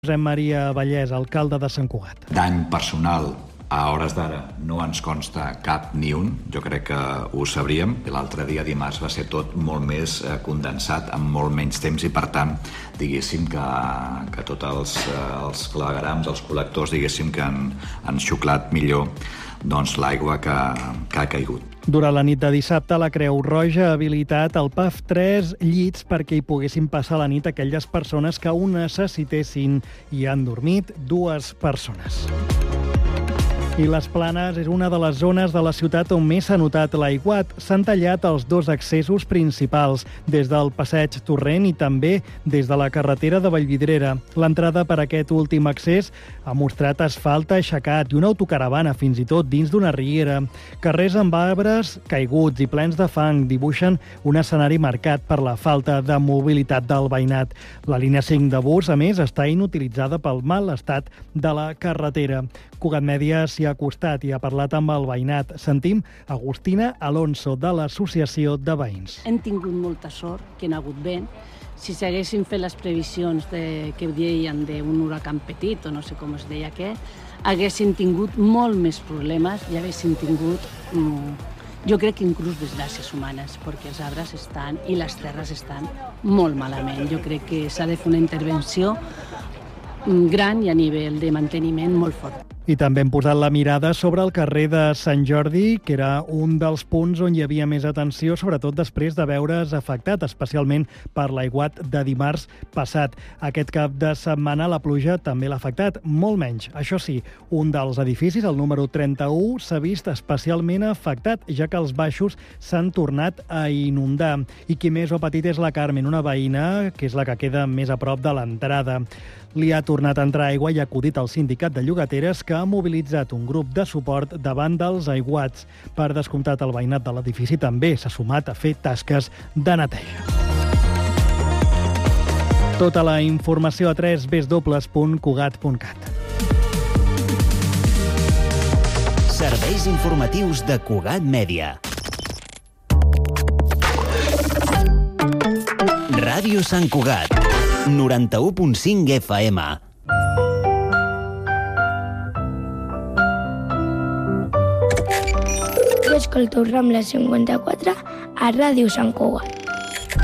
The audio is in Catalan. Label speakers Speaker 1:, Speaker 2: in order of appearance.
Speaker 1: Josep Maria Vallès, alcalde de Sant Cugat.
Speaker 2: Dany personal a hores d'ara no ens consta cap ni un, jo crec que ho sabríem. L'altre dia, dimarts, va ser tot molt més condensat, amb molt menys temps, i per tant, diguéssim que tots els claveguerams, els col·lectors, diguéssim que han xuclat millor doncs l'aigua que ha caigut.
Speaker 1: Durant la nit de dissabte, la Creu Roja ha habilitat al PAF 3 llits perquè hi poguessin passar la nit aquelles persones que ho necessitessin. Hi han dormit 2 persones. I les Planes és una de les zones de la ciutat on més s'ha notat l'aiguat. S'han tallat els 2 accessos principals, des del passeig Torrent i també des de la carretera de Vallvidrera. L'entrada per aquest últim accés ha mostrat asfalt aixecat i una autocaravana fins i tot dins d'una riera. Carrers amb arbres caiguts i plens de fang dibuixen un escenari marcat per la falta de mobilitat del veïnat. La línia 5 de bus, a més, està inutilitzada pel mal estat de la carretera. Cugat Mèdia s'hi ha acostat i ha parlat amb el veïnat. Sentim Agustina Alonso, de l'Associació de Veïns.
Speaker 3: Hem tingut molta sort, que hi ha hagut vent. Si s'haguessin fet les previsions que deien d'un huracan petit, o no sé com es deia què, haguessin tingut molt més problemes i haguessin tingut, jo crec que inclús desgràcies humanes, perquè els arbres estan i les terres estan molt malament. Jo crec que s'ha de fer una intervenció gran i a nivell de manteniment molt fort.
Speaker 1: I també hem posat la mirada sobre el carrer de Sant Jordi, que era un dels punts on hi havia més atenció, sobretot després de veure's afectat, especialment per l'aiguat de dimarts passat. Aquest cap de setmana la pluja també l'ha afectat, molt menys. Això sí, un dels edificis, el número 31, s'ha vist especialment afectat, ja que els baixos s'han tornat a inundar. I qui més ho ha patit és la Carmen, una veïna que és la que queda més a prop de l'entrada. Li ha tornat a entrar aigua i ha acudit al sindicat de llogateres, que ha mobilitzat un grup de suport davant dels aiguats. Per descomptat, el veïnat de l'edifici també s'ha sumat a fer tasques de neteja. Tota la informació a www.cugat.cat.
Speaker 4: Serveis informatius de Cugat Mèdia. Ràdio Sant Cugat, 91.5 FM.
Speaker 5: Jo escolto Rambla 54 a Ràdio Sant Cugat.